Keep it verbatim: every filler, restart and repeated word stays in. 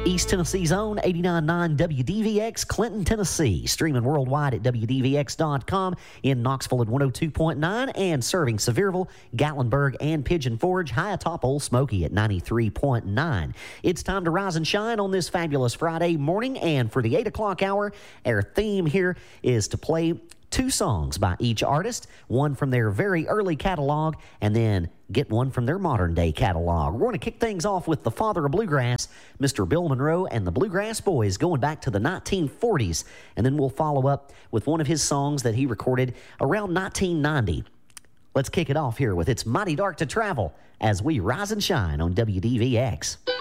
East Tennessee's own eighty-nine point nine W D V X, Clinton, Tennessee. Streaming worldwide at W D V X dot com, in Knoxville at one oh two point nine, and serving Sevierville, Gatlinburg, and Pigeon Forge, high atop Old Smoky at ninety-three point nine. It's time to rise and shine on this fabulous Friday morning, and for the eight o'clock hour, our theme here is to play two songs by each artist, one from their very early catalog, and then get one from their modern-day catalog. We're going to kick things off with the father of bluegrass, Mister Bill Monroe and the Bluegrass Boys, going back to the nineteen forties, and then we'll follow up with one of his songs that he recorded around nineteen ninety. Let's kick it off here with It's Mighty Dark to Travel as we rise and shine on W D V X.